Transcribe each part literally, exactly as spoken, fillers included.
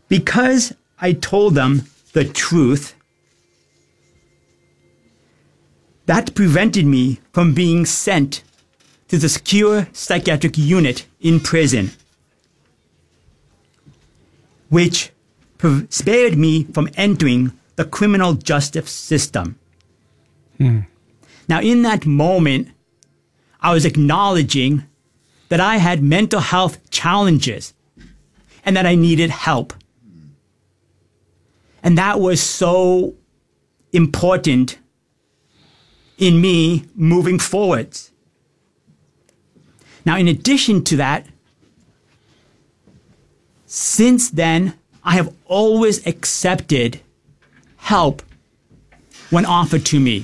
Because I told them the truth, that prevented me from being sent to the secure psychiatric unit in prison, which spared me from entering the criminal justice system. Hmm. Now, in that moment, I was acknowledging that I had mental health challenges and that I needed help. And that was so important in me moving forwards. Now, in addition to that, since then, I have always accepted help when offered to me.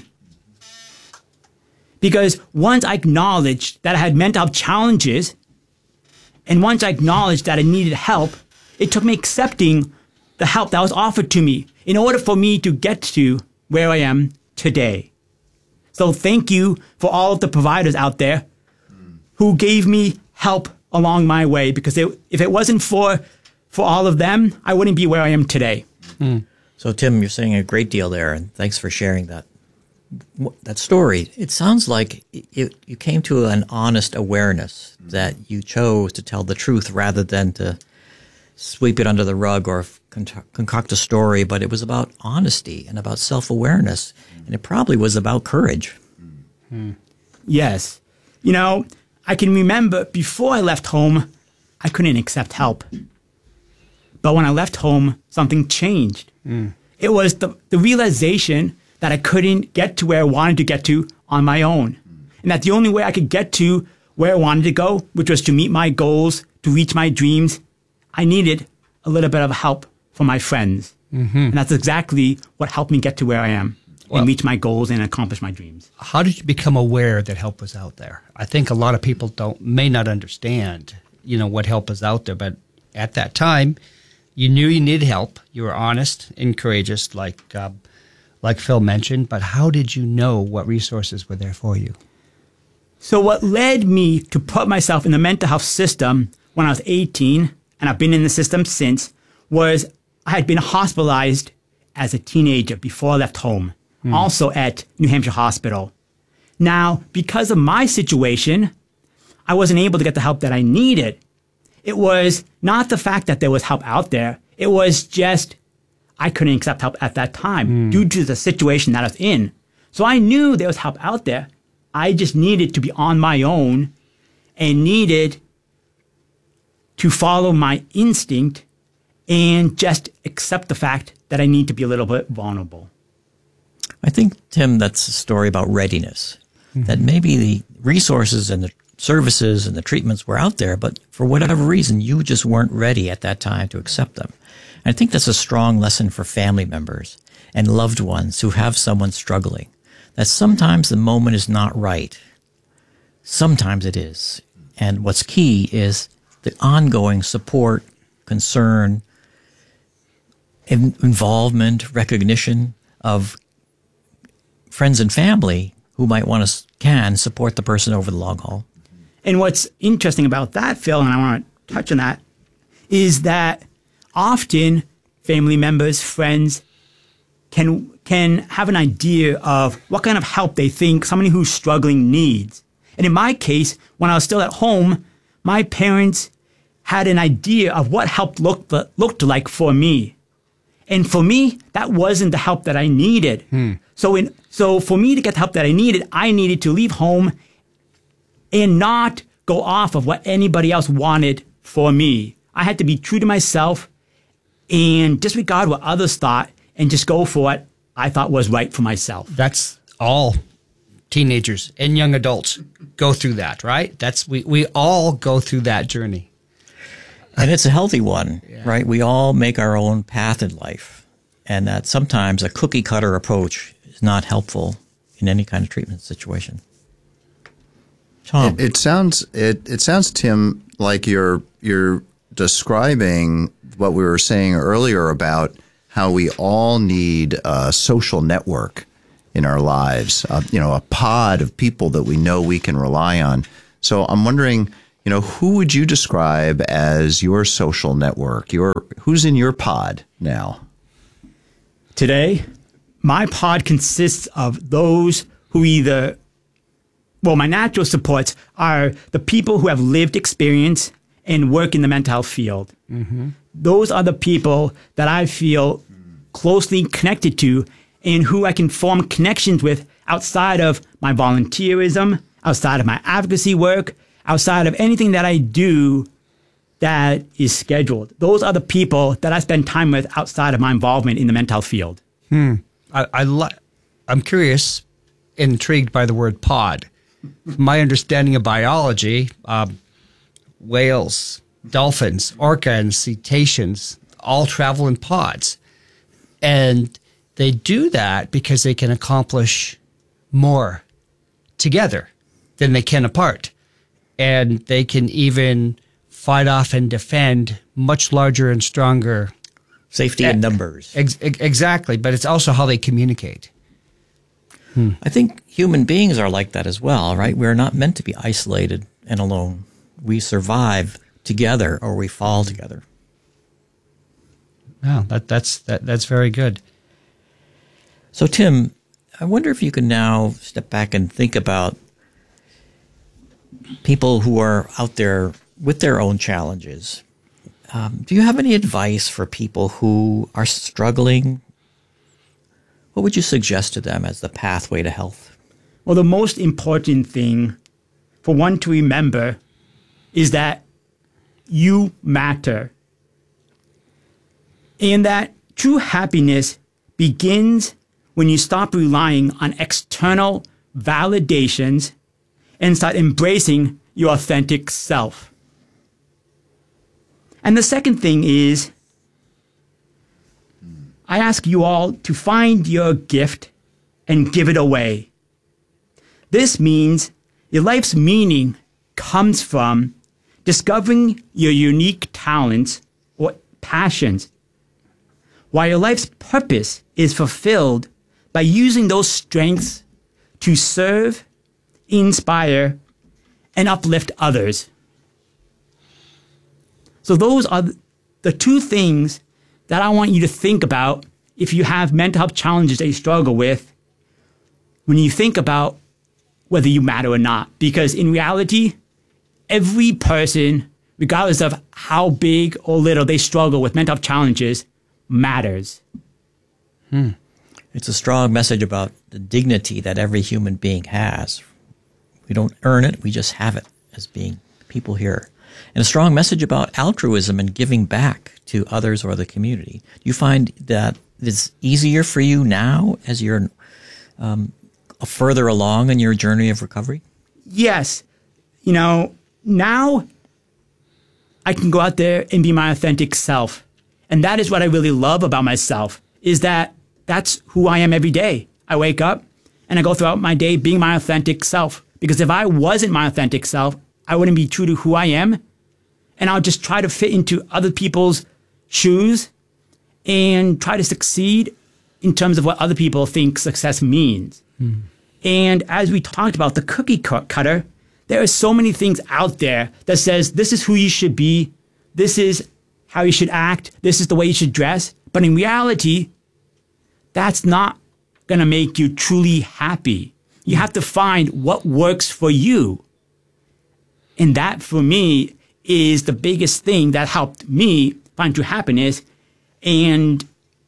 Because once I acknowledged that I had mental health challenges, and once I acknowledged that I needed help, it took me accepting the help that was offered to me in order for me to get to where I am today. So thank you for all of the providers out there who gave me help along my way, because it, if it wasn't for for all of them, I wouldn't be where I am today. Mm. So Tim, you're saying a great deal there, and thanks for sharing that that story. It sounds like you, you came to an honest awareness that you chose to tell the truth rather than to sweep it under the rug or concoct a story, but it was about honesty and about self-awareness, and it probably was about courage. Mm. Yes. You know, I can remember before I left home, I couldn't accept help. But when I left home, something changed. Mm. It was the, the realization that I couldn't get to where I wanted to get to on my own. And that the only way I could get to where I wanted to go, which was to meet my goals, to reach my dreams, I needed a little bit of help from my friends. Mm-hmm. And that's exactly what helped me get to where I am well, and reach my goals and accomplish my dreams. How did you become aware that help was out there? I think a lot of people don't may not understand, you know, what help is out there. But at that time, you knew you needed help. You were honest and courageous, like uh, like Phil mentioned. But how did you know what resources were there for you? So what led me to put myself in the mental health system when I was eighteen, and I've been in the system since, was I had been hospitalized as a teenager before I left home, mm. also at New Hampshire Hospital. Now, because of my situation, I wasn't able to get the help that I needed. It was not the fact that there was help out there. It was just I couldn't accept help at that time mm. due to the situation that I was in. So I knew there was help out there. I just needed to be on my own and needed to follow my instinct and just accept the fact that I need to be a little bit vulnerable. I think, Tim, that's a story about readiness, mm-hmm. that maybe the resources and the services and the treatments were out there, but for whatever reason, you just weren't ready at that time to accept them. And I think that's a strong lesson for family members and loved ones who have someone struggling, that sometimes the moment is not right. Sometimes it is. And what's key is the ongoing support, concern, in- involvement, recognition of friends and family who might want to, can support the person over the long haul. And what's interesting about that, Phil, and I want to touch on that, is that often family members, friends can can have an idea of what kind of help they think somebody who's struggling needs. And in my case, when I was still at home, my parents had an idea of what help looked looked like for me. And for me, that wasn't the help that I needed. Hmm. So in so for me to get the help that I needed, I needed to leave home and not go off of what anybody else wanted for me. I had to be true to myself and disregard what others thought and just go for what I thought was right for myself. That's all teenagers and young adults go through that, right? That's we, we all go through that journey. And it's a healthy one, yeah. right? We all make our own path in life. And that sometimes a cookie cutter approach is not helpful in any kind of treatment situation. Tom. It, it sounds it, it sounds, Tim, like you're you're describing what we were saying earlier about how we all need a social network in our lives, uh, you know, a pod of people that we know we can rely on. So I'm wondering, you know, who would you describe as your social network? Your who's in your pod now? Today, my pod consists of those who either, well, my natural supports are the people who have lived experience and work in the mental health field. Mm-hmm. Those are the people that I feel closely connected to and who I can form connections with outside of my volunteerism, outside of my advocacy work, outside of anything that I do that is scheduled. Those are the people that I spend time with outside of my involvement in the mental health field. Hmm. I, I li- I'm curious, intrigued by the word pod. My understanding of biology, um, whales, dolphins, orca, and cetaceans all travel in pods. And they do that because they can accomplish more together than they can apart. And they can even fight off and defend much larger and stronger. Safety in numbers. Ex- exactly, but it's also how they communicate. Hmm. I think human beings are like that as well, right? We're not meant to be isolated and alone. We survive together or we fall together. Wow, that, that's that, that's very good. So, Tim, I wonder if you can now step back and think about people who are out there with their own challenges. Um, do you have any advice for people who are struggling? What would you suggest to them as the pathway to health? Well, the most important thing for one to remember is that you matter. And that true happiness begins when you stop relying on external validations and start embracing your authentic self. And the second thing is, I ask you all to find your gift and give it away. This means your life's meaning comes from discovering your unique talents or passions, while your life's purpose is fulfilled by using those strengths to serve, inspire, and uplift others. So those are the two things that I want you to think about if you have mental health challenges that you struggle with when you think about whether you matter or not. Because in reality, every person, regardless of how big or little they struggle with mental health challenges, matters. Hmm. It's a strong message about the dignity that every human being has. We don't earn it, we just have it as being people here. And a strong message about altruism and giving back to others or the community. Do you find that it's easier for you now as you're um, further along in your journey of recovery? Yes. You know, now I can go out there and be my authentic self. And that is what I really love about myself, is that that's who I am every day. I wake up and I go throughout my day being my authentic self. Because if I wasn't my authentic self, I wouldn't be true to who I am. And I'll just try to fit into other people's shoes and try to succeed in terms of what other people think success means. Mm. And as we talked about the cookie cutter, there are so many things out there that says this is who you should be, this is how you should act, this is the way you should dress. But in reality, that's not going to make you truly happy. You have to find what works for you. And that, for me, is the biggest thing that helped me find true happiness and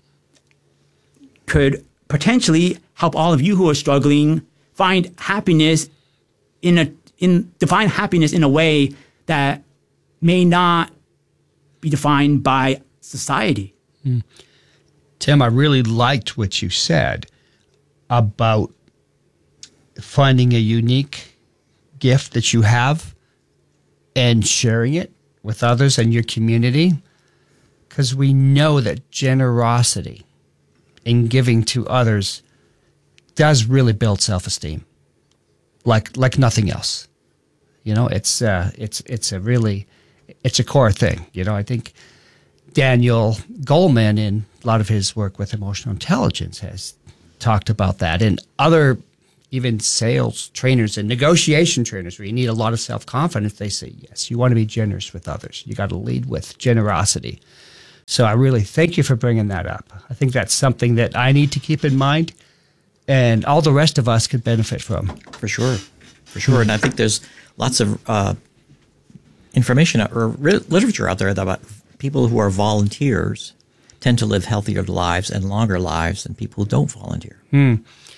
could potentially help all of you who are struggling find happiness in a in define happiness in a way that may not be defined by society. Mm. Tim, I really liked what you said about finding a unique gift that you have and sharing it with others and your community, because we know that generosity in giving to others does really build self-esteem, like like nothing else. You know, it's uh, it's it's a really it's a core thing. You know, I think Daniel Goleman, in a lot of his work with emotional intelligence, has talked about that, and other even sales trainers and negotiation trainers, where you need a lot of self-confidence, they say, yes, you want to be generous with others. You got to lead with generosity. So I really thank you for bringing that up. I think that's something that I need to keep in mind, and all the rest of us could benefit from. For sure. For sure. And I think there's lots of uh, information or literature out there about people who are volunteers tend to live healthier lives and longer lives than people who don't volunteer. Hmm.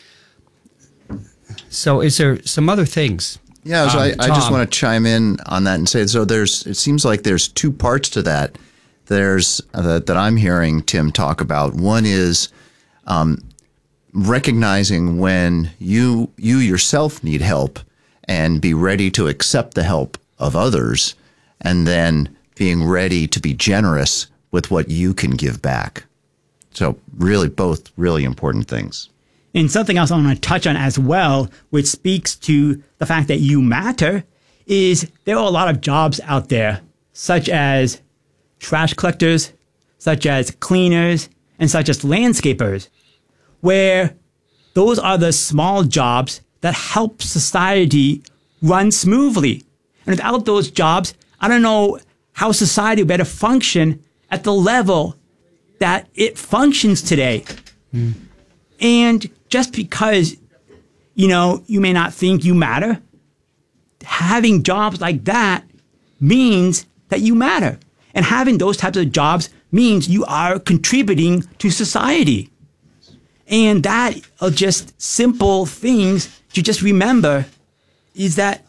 So is there some other things? Yeah, so um, I, I just want to chime in on that and say, so there's, it seems like there's two parts to that. There's uh, that, that I'm hearing Tim talk about. One is um, recognizing when you you yourself need help and be ready to accept the help of others, and then being ready to be generous with what you can give back. So really both really important things. And something else I want to touch on as well, which speaks to the fact that you matter, is there are a lot of jobs out there, such as trash collectors, such as cleaners, and such as landscapers, where those are the small jobs that help society run smoothly. And without those jobs, I don't know how society would better function at the level that it functions today. Mm. And just because, you know, you may not think you matter, having jobs like that means that you matter. And having those types of jobs means you are contributing to society. And that are just simple things to just remember is that.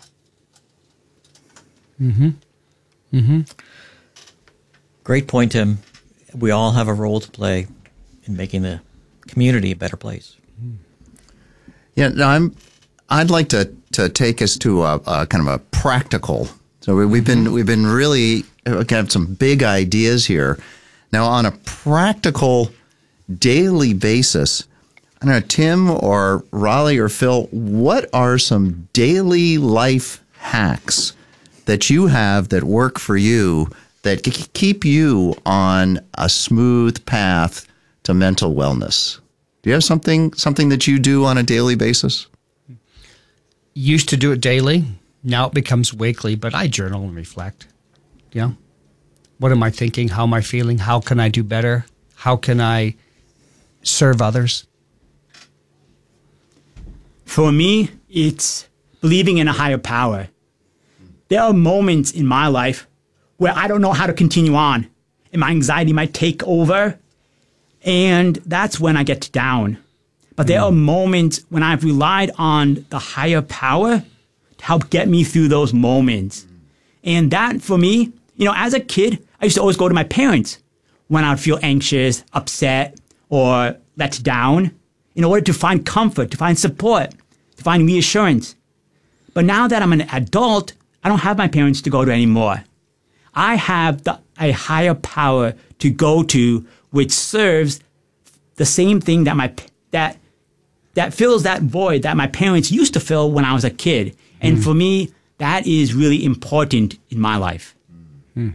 Mm-hmm. Mm-hmm. Great point, Tim. We all have a role to play in making the community a better place. Yeah, no, I'm. I'd like to to take us to a, a kind of a practical. So we, we've been we've been really kind of some big ideas here. Now, on a practical daily basis, I don't know, Tim or Raleigh or Phil, what are some daily life hacks that you have that work for you that keep you on a smooth path to mental wellness? Do you have something something that you do on a daily basis? Used to do it daily. Now it becomes weekly, but I journal and reflect. You know, what am I thinking? How am I feeling? How can I do better? How can I serve others? For me, it's believing in a higher power. There are moments in my life where I don't know how to continue on, and my anxiety might take over, and that's when I get down. But there mm. are moments when I've relied on the higher power to help get me through those moments. And that, for me, you know, as a kid, I used to always go to my parents when I would feel anxious, upset, or let down, in order to find comfort, to find support, to find reassurance. But now that I'm an adult, I don't have my parents to go to anymore. I have the, a higher power to go to, which serves the same thing that my that that fills that void that my parents used to fill when I was a kid. And mm. for me, that is really important in my life. Mm.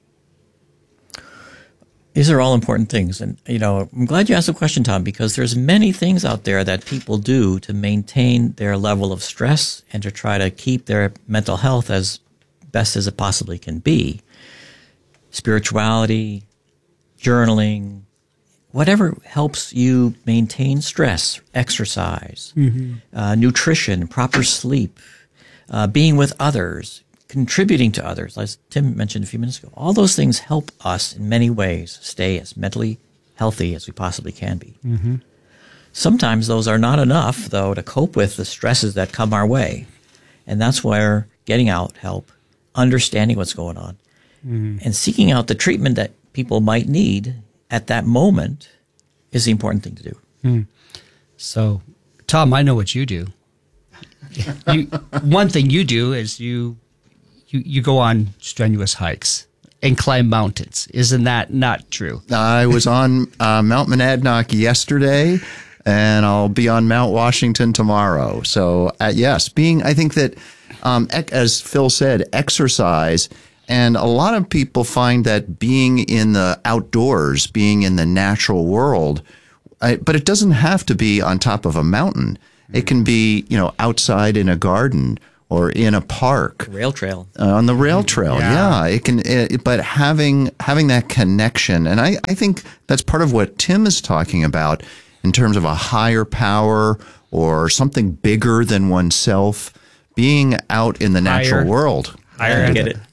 These are all important things. And, you know, I'm glad you asked the question, Tom, because there's many things out there that people do to maintain their level of stress and to try to keep their mental health as best as it possibly can be. Spirituality, journaling, whatever helps you maintain stress, exercise, mm-hmm. uh, nutrition, proper sleep, uh, being with others, contributing to others, as Tim mentioned a few minutes ago. All those things help us in many ways stay as mentally healthy as we possibly can be. Mm-hmm. Sometimes those are not enough, though, to cope with the stresses that come our way. And that's where getting out help, understanding what's going on, mm-hmm. and seeking out the treatment that people might need at that moment is the important thing to do. Mm. So, Tom, I know what you do. You, one thing you do is you, you you go on strenuous hikes and climb mountains. Isn't that not true? I was on uh, Mount Monadnock yesterday, and I'll be on Mount Washington tomorrow. So, uh, yes, being, I think that, um, ec- as Phil said, exercise. And a lot of people find that being in the outdoors, being in the natural world, I, but it doesn't have to be on top of a mountain. It can be, you know, outside in a garden or in a park. Rail trail. Uh, on the rail trail, yeah. yeah it can, it, but having having that connection, and I, I think that's part of what Tim is talking about in terms of a higher power or something bigger than oneself, being out in the natural Higher. world. Higher I get it.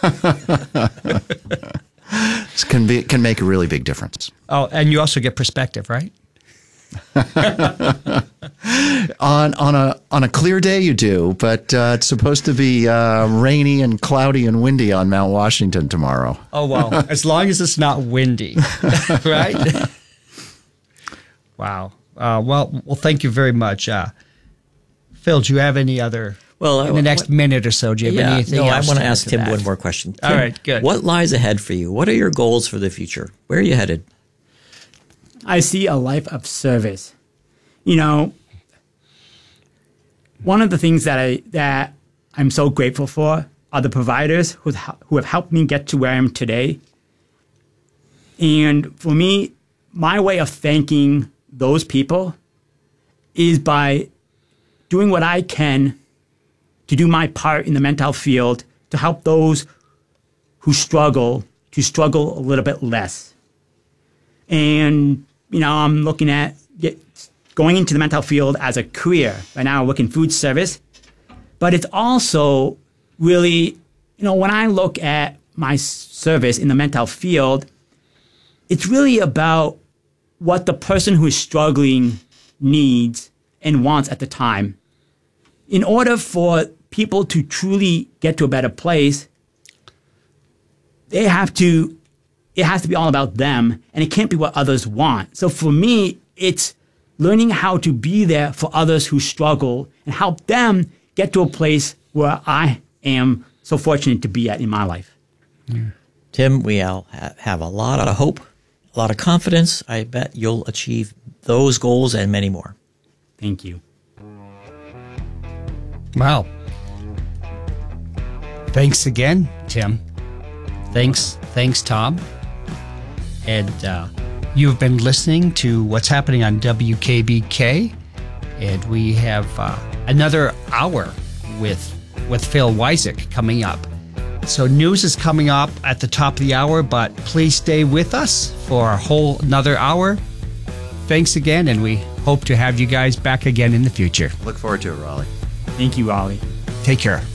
This can be can make a really big difference. Oh, and you also get perspective, right? on on a on a clear day you do, but uh, it's supposed to be uh, rainy and cloudy and windy on Mount Washington tomorrow. Oh, well, as long as it's not windy, right? Wow. Uh, well, well, thank you very much. Uh, Phil, do you have any other, Well, in the next minute or so, do you have yeah, anything no, I else want to add ask Tim that? one more question. All Tim, right, good. What lies ahead for you? What are your goals for the future? Where are you headed? I see a life of service. You know, one of the things that I that I'm so grateful for are the providers who who have helped me get to where I am today. And for me, my way of thanking those people is by doing what I can to do my part in the mental health field to help those who struggle to struggle a little bit less. And, you know, I'm looking at get, going into the mental health field as a career. Right now I work in food service. But it's also really, you know, when I look at my service in the mental health field, it's really about what the person who is struggling needs and wants at the time. In order for people to truly get to a better place, they have to, it has to be all about them, and it can't be what others want. So for me, it's learning how to be there for others who struggle and help them get to a place where I am so fortunate to be at in my life. Mm. Tim, we all ha- have a lot of hope, a lot of confidence. I bet you'll achieve those goals and many more. Thank you. Wow. Thanks again, Tim. Thanks, thanks, Tom. And uh, you've been listening to what's happening on W K B K, and we have uh, another hour with with Phil Wyczek coming up. So news is coming up at the top of the hour, but please stay with us for a whole another hour. Thanks again, and we hope to have you guys back again in the future. Look forward to it, Raleigh. Thank you, Raleigh. Take care.